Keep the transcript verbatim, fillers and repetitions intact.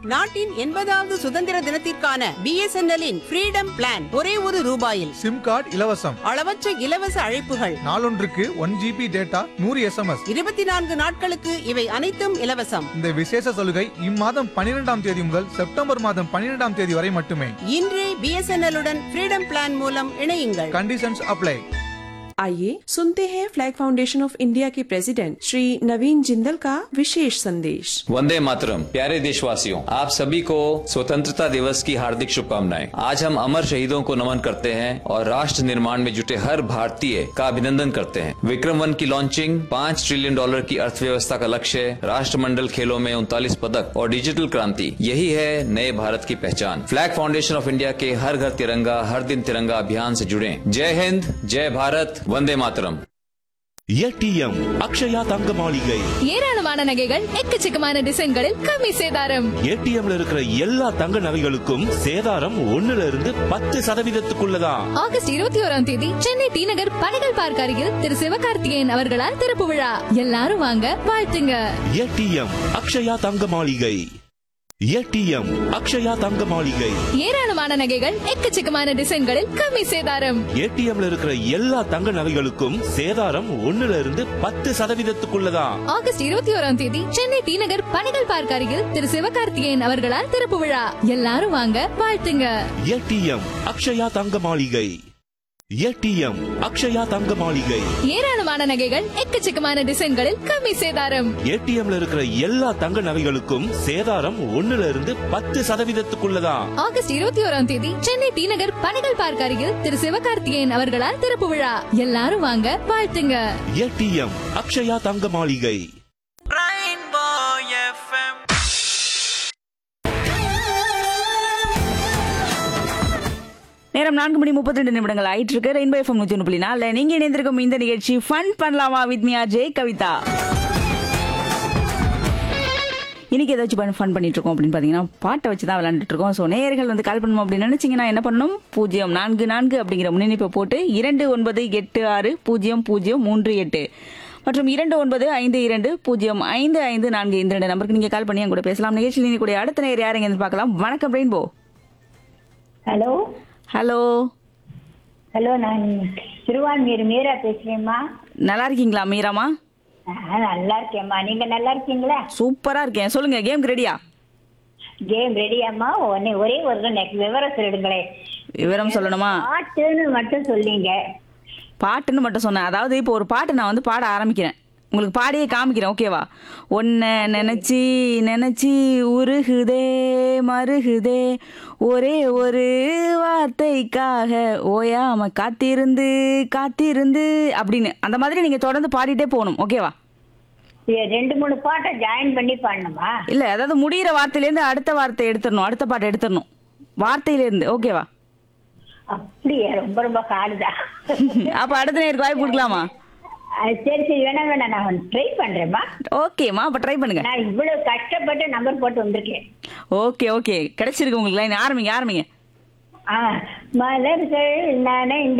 நாட்டின் எண்பதாவது சுதந்திர தினத்திற்கான பிஎஸ்என்எல்லின் ஃப்ரீடம் பிளான் ஒரே ஒரு ரூபாயில். சிம் கார்டு இலவசம். அளவற்ற இலவச அழைப்புகள். நாளொன்றுக்கு ஒன் ஜிபி டேட்டா, நூறு எஸ்எம்எஸ். இருபத்தி நான்கு நாட்களுக்கு இவை அனைத்தும் இலவசம். இந்த விசேஷ சலுகை இம்மாதம் பன்னிரெண்டாம் தேதி முதல் செப்டம்பர் மாதம் பன்னிரெண்டாம் தேதி வரை மட்டுமே. இன்றே பிஎஸ்என்எல் உடன் ஃப்ரீடம் பிளான் மூலம் இணையுங்கள். Conditions apply. आइए सुनते हैं फ्लैग फाउंडेशन ऑफ इंडिया के प्रेसिडेंट श्री नवीन जिंदल का विशेष संदेश। वंदे मातरम। प्यारे देशवासियों, आप सभी को स्वतंत्रता दिवस की हार्दिक शुभकामनाएं। आज हम अमर शहीदों को नमन करते हैं और राष्ट्र निर्माण में जुटे हर भारतीय का अभिनंदन करते हैं। विक्रम वन की लॉन्चिंग, पाँच ट्रिलियन डॉलर की अर्थव्यवस्था का लक्ष्य, राष्ट्रमंडल खेलों में उनतालीस पदक और डिजिटल क्रांति, यही है नए भारत की पहचान। फ्लैग फाउंडेशन ऑफ इंडिया के हर घर तिरंगा हर दिन तिरंगा अभियान से जुड़े। जय हिंद, जय भारत, वंदे मातरम। ஏடிஎம் அக்ஷயா தங்க மாளிகை. ஏராளமான நகைகள் எக்கச்சக்கமான டிசைன்களில் கம்மி சேதாரம். ஏடிஎம்ல இருக்கிற எல்லா தங்க நகைகளுக்கும் சேதாரம் ஒண்ணுல இருந்து பத்து சதவீதத்துக்குள்ளதான். ஆகஸ்ட் இருபத்தி ஓராம் தேதி சென்னை டி நகர் பனகல் பார்க் அருகில் திரு சிவகார்த்திகேயன் அவர்களால் திறப்பு விழா. எல்லாரும் வாங்க, வாழ்த்துங்க. ஏடிஎம் அக்ஷயா தங்க மாளிகை. ஏடிஎம் அக்ஷயா தங்க மாளிகை. ஏராளமான நகைகள் எக்கச்சக்கமான டிசைன்களில் கம்மி சேதாரம். ஏடிஎம்ல இருக்கிற எல்லா தங்க நகைகளுக்கும் சேதாரம் ஒண்ணுல இருந்து பத்து சதவீதத்துக்குள்ளதான். ஆகஸ்ட் இருபத்தி ஓராம் தேதி சென்னை டி நகர் பனகல் பார்க் அருகில் திரு சிவகார்த்திகேயன் அவர்களால் திறப்பு விழா. எல்லாரும் வாங்க, வாழ்த்துங்க. ஏடிஎம் அக்ஷயா தங்க மாளிகை. ஏடிஎம் அக்ஷயா தங்க மாளிகை. ஏராளமான நகைகள் எக்கச்சக்கமான டிசைன்களில் கம்மி சேதாரம். ஏடிஎம்ல இருக்கிற எல்லா தங்க நகைகளுக்கும் சேதாரம் ஒண்ணுல இருந்து பத்து சதவீதத்துக்குள்ளதான். ஆகஸ்ட் இருபத்தி ஓராம் தேதி சென்னை டி நகர் பனகல் பார்க் அருகில் திரு சிவகார்த்திகேயன் அவர்களால் திறப்பு விழா. எல்லாரும் வாங்க, வாழ்த்துங்க. ஏடிஎம் அக்ஷயா தங்க மாளிகை. நேரம் நான்கு மணி முப்பத்தி ரெண்டு நிமிடங்கள் ஆயிட்டு இருக்கு. ரெயின்போ எஃப்எம் நூத்தி ஒன்று புள்ளி நாலு நீங்க இணைந்திருக்கும் இந்த நிகழ்ச்சி ஃபன் பண்ணலாமா வித் மீ ஆர்ஜே கவிதா. இன்னைக்கு ஏதாச்சும் ஃபன் பண்ணிட்டு இருக்கோம் அப்படின்னு பாத்தீங்கன்னா பாட்டை வச்சு தான் விளையாண்டுட்டு இருக்கோம். ஸோ நேயர்கள் வந்து கால் பண்ணணும் அப்படின்னு நினைச்சீங்கன்னா என்ன பண்ணணும், பூஜ்ஜியம் நான்கு நான்கு அப்படிங்கிற முன்னிணைப்பை போட்டு இரண்டு ஒன்பது எட்டு ஆறு பூஜ்ஜியம் பூஜ்ஜியம் மூன்று எட்டு மற்றும் இரண்டு ஒன்பது ஐந்து இரண்டு பூஜ்ஜியம் ஐந்து ஐந்து நான்கு இந்த ரெண்டு நம்பருக்கு நீங்க கால் பண்ணி என் கூட பேசலாம். நிகழ்ச்சியில் நீங்க கூட அடுத்த நேயர் யாருங்க பார்க்கலாம். வணக்கம் ரெயின்போ. ஹலோ ஹலோ ஹலோ நான் திருவான்மீர் மீரா பேசுறேம்மா. நல்லா இருக்கீங்களா மீராமா? நல்லா இருக்கேம்மா, நீங்க நல்லா இருக்கீங்களா? சூப்பரா இருக்கேன். சொல்லுங்க, கேம் ரெடியா? கேம் ரெடியாம்மா. ஒன்னே ஒரே ஒரு விவரம் சொல்லிடுங்களே. விவரம் சொல்லணுமா? பாட்டுன்னு மட்டும் சொல்லிங்க. பாட்டுன்னு மட்டும் சொன்னேன். அதாவது இப்போ ஒரு பாட்டு நான் வந்து பாட ஆரம்பிக்கிறேன், உங்களுக்கு பாடியே காமிக்கிறேன், ஓகேவா? ஒன்ன நினைச்சி நினைச்சி உருகுதே மருகுதே ஒரே ஒரு வார்த்தைக்காக ஓயாம காத்திருந்து காத்திருந்து அப்படின்னு அந்த மாதிரி நீங்க தொடர்ந்து பாடிட்டே போகணும், ஓகேவா? ரெண்டு மூணு பாட்டை ஜாயின் பண்ணி பாடணுமா? இல்ல, அதாவது முடிகிற வார்த்தையிலேருந்து அடுத்த வார்த்தை எடுத்துடணும், அடுத்த பாட்டை எடுத்துடணும் வார்த்தையிலேருந்து, ஓகேவா? அப்படியே ரொம்ப ரொம்ப காடுதா. அப்ப அடுத்த நேருக்கு வாய்ப்பு கொடுக்கலாமா? சரி சரி, வேணா வேணா நான் ட்ரை பண்றேன்மா. ஓகேமா, அப்ப ட்ரை பண்ணுங்க. நான் இவ்வளவு கஷ்டப்பட்டு நம்பர் போட்டு வந்திருக்கேன். ஓகே ஓகே, கிடைச்சிருக்கு உங்களுக்கு லைன். ஆரம்பிங்க ஆரம்பிங்க. ஆ மலர்கள் நானே